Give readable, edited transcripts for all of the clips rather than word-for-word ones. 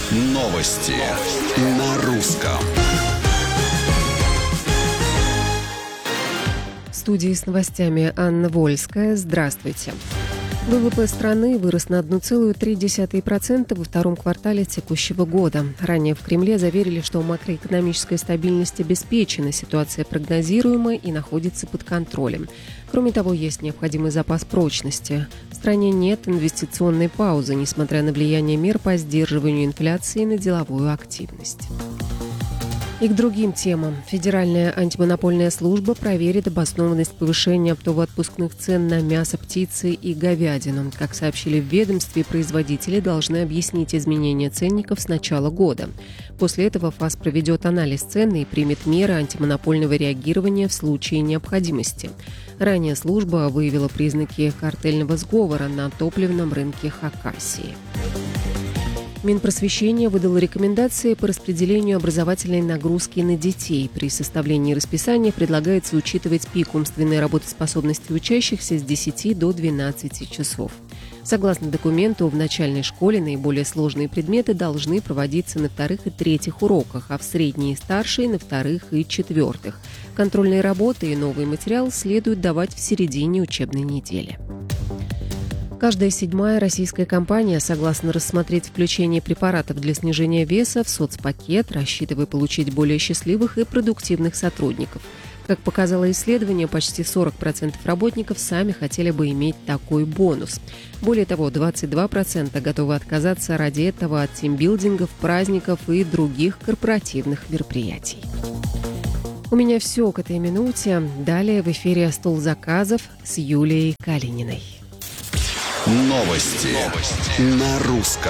Новости на русском. В студии с новостями Анна Вольская. Здравствуйте. ВВП страны вырос на 1,3% во втором квартале текущего года. Ранее в Кремле заверили, что макроэкономическая стабильность обеспечена, ситуация прогнозируема и находится под контролем. Кроме того, есть необходимый запас прочности. В стране нет инвестиционной паузы, несмотря на влияние мер по сдерживанию инфляции на деловую активность. И к другим темам. Федеральная антимонопольная служба проверит обоснованность повышения оптово-отпускных цен на мясо птицы и говядину. Как сообщили в ведомстве, производители должны объяснить изменения ценников с начала года. После этого ФАС проведет анализ цен и примет меры антимонопольного реагирования в случае необходимости. Ранее служба выявила признаки картельного сговора на топливном рынке Хакасии. Минпросвещение выдало рекомендации по распределению образовательной нагрузки на детей. При составлении расписания предлагается учитывать пик умственной работоспособности учащихся с 10 до 12 часов. Согласно документу, в начальной школе наиболее сложные предметы должны проводиться на вторых и третьих уроках, а в средней и старшей – на вторых и четвертых. Контрольные работы и новый материал следует давать в середине учебной недели. Каждая седьмая российская компания согласна рассмотреть включение препаратов для снижения веса в соцпакет, рассчитывая получить более счастливых и продуктивных сотрудников. Как показало исследование, почти 40% работников сами хотели бы иметь такой бонус. Более того, 22% готовы отказаться ради этого от тимбилдингов, праздников и других корпоративных мероприятий. У меня все к этой минуте. Далее в эфире «Стол заказов» с Юлией Калининой. Новости на русском.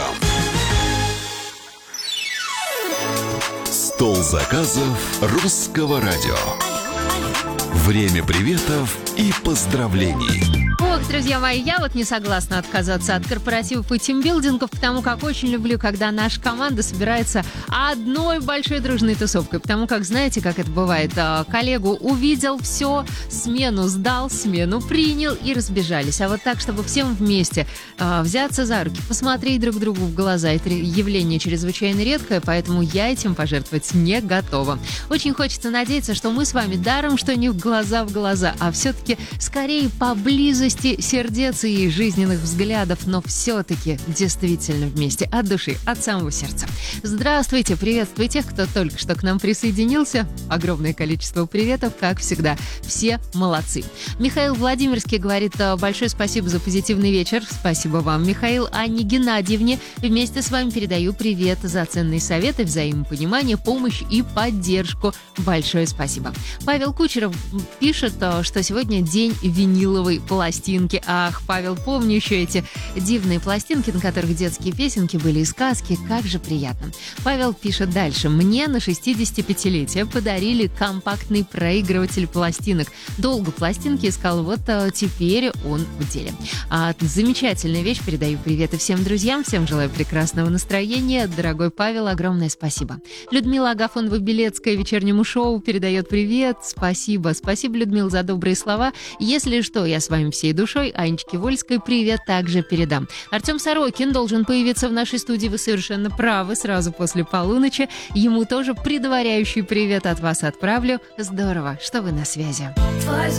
Стол заказов русского радио. Время приветов и поздравлений. Ох, друзья мои, я вот не согласна отказаться от корпоративов и тимбилдингов, потому как очень люблю, когда наша команда собирается одной большой дружной тусовкой. Потому как, знаете, как это бывает, коллегу увидел, все, смену сдал, смену принял и разбежались. А вот так, чтобы всем вместе взяться за руки, посмотреть друг другу в глаза, это явление чрезвычайно редкое, поэтому я этим пожертвовать не готова. Очень хочется надеяться, что мы с вами даром, что не в глаза, а все-таки скорее поблизости сердец и жизненных взглядов, но все-таки действительно вместе, от души, от самого сердца. Здравствуйте, приветствую тех, кто только что к нам присоединился. Огромное количество приветов, как всегда. Все молодцы. Михаил Владимирский говорит: большое спасибо за позитивный вечер. Спасибо вам, Михаил. Анне Геннадьевне вместе с вами передаю привет за ценные советы, взаимопонимание, помощь и поддержку. Большое спасибо. Павел Кучеров пишет, что сегодня день виниловой пластинки. Ах, Павел, помню еще эти дивные пластинки, на которых детские песенки были и сказки. Как же приятно. Павел пишет дальше. Мне на 65-летие подарили компактный проигрыватель пластинок. Долго пластинки искал, вот теперь он в деле. Замечательная вещь. Передаю приветы всем друзьям. Всем желаю прекрасного настроения. Дорогой Павел, огромное спасибо. Людмила Агафонова-Белецкая вечернему шоу передает привет. Спасибо. Спасибо, Людмила, за добрые слова. Если что, я с вами всей душой. Анечке Вольской привет также передам. Артем Сорокин должен появиться в нашей студии. Вы совершенно правы. Сразу после полуночи. Ему тоже предваряющий привет от вас отправлю. Здорово, что вы на связи.